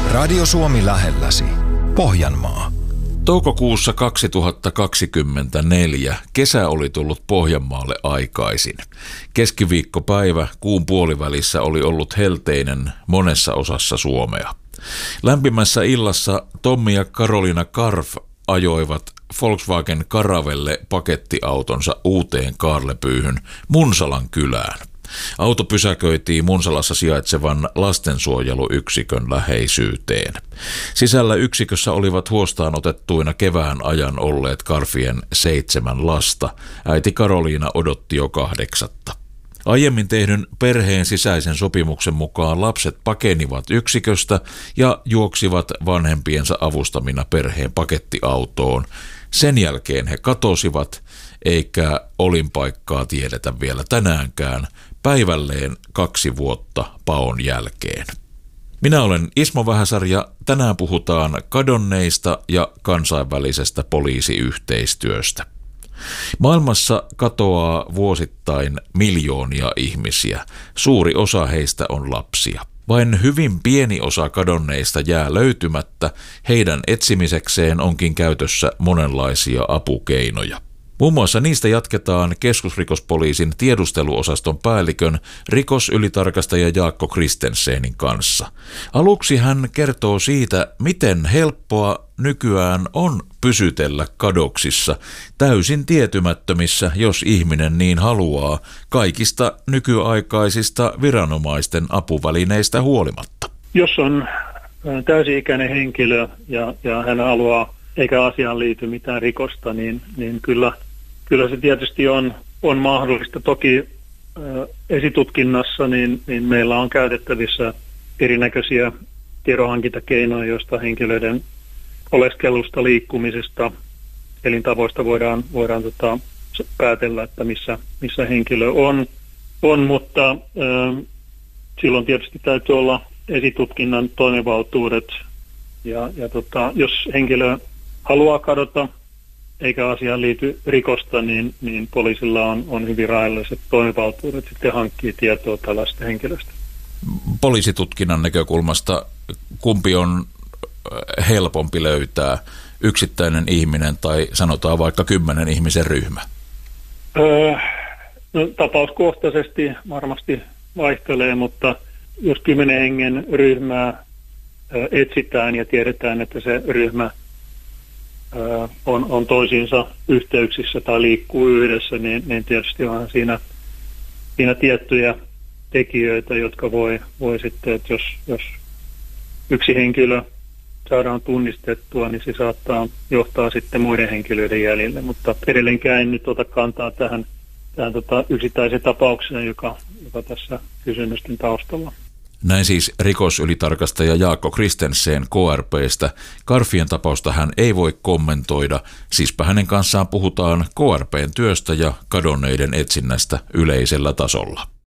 Radio Suomi lähelläsi. Pohjanmaa. Toukokuussa 2024 kesä oli tullut Pohjanmaalle aikaisin. Keskiviikkopäivä kuun puolivälissä oli ollut helteinen monessa osassa Suomea. Lämpimässä illassa Tommi ja Karoliina Karf ajoivat Volkswagen Caravelle pakettiautonsa uuteen kaarlepyyhyn Munsalan kylään. Auto pysäköitiin Munsalassa sijaitsevan lastensuojeluyksikön läheisyyteen. Sisällä yksikössä olivat huostaanotettuina kevään ajan olleet Karfien 7 lasta. Äiti Karoliina odotti jo 8. Aiemmin tehdyn perheen sisäisen sopimuksen mukaan lapset pakenivat yksiköstä ja juoksivat vanhempiensa avustamina perheen pakettiautoon. Sen jälkeen he katosivat, eikä olinpaikkaa tiedetä vielä tänäänkään, päivälleen 2 vuotta paon jälkeen. Minä olen Ismo Vähäsarja ja tänään puhutaan kadonneista ja kansainvälisestä poliisiyhteistyöstä. Maailmassa katoaa vuosittain miljoonia ihmisiä. Suuri osa heistä on lapsia. Vain hyvin pieni osa kadonneista jää löytymättä. Heidän etsimisekseen onkin käytössä monenlaisia apukeinoja. Muun muassa niistä jatketaan keskusrikospoliisin tiedusteluosaston päällikön rikosylitarkastaja Jaakko Kristensenin kanssa. Aluksi hän kertoo siitä, miten helppoa nykyään on pysytellä kadoksissa, täysin tietymättömissä, jos ihminen niin haluaa, kaikista nykyaikaisista viranomaisten apuvälineistä huolimatta. Jos on täysi-ikäinen henkilö ja hän haluaa, eikä asiaan liity mitään rikosta, niin kyllä se tietysti on mahdollista. Toki esitutkinnassa niin meillä on käytettävissä erinäköisiä tiedonhankintakeinoja, joista henkilöiden oleskelusta, liikkumisesta, elintavoista voidaan päätellä, että missä henkilö on, mutta silloin tietysti täytyy olla esitutkinnan toimivaltuudet ja jos henkilö haluaa kadota eikä asiaan liity rikosta, niin poliisilla on hyvin rajalliset toimivaltuudet sitten hankkia tietoa tällaista henkilöstä. Poliisitutkinnan näkökulmasta kumpi on helpompi löytää, yksittäinen ihminen tai sanotaan vaikka 10 ihmisen ryhmä? Tapauskohtaisesti varmasti vaihtelee, mutta jos 10 hengen ryhmää etsitään ja tiedetään, että se ryhmä on toisiinsa yhteyksissä tai liikkuu yhdessä, niin tietysti on siinä tiettyjä tekijöitä, jotka voi sitten, että jos yksi henkilö saadaan tunnistettua, niin se saattaa johtaa sitten muiden henkilöiden jäljille, mutta edelleenkään en nyt ota kantaa tähän yksittäiseen tapaukseen, joka tässä kysymysten taustalla. Näin siis rikosylitarkastaja Jaakko Kristensen KRP:stä. Karfien tapausta hän ei voi kommentoida, siispä hänen kanssaan puhutaan KRP:n työstä ja kadonneiden etsinnästä yleisellä tasolla.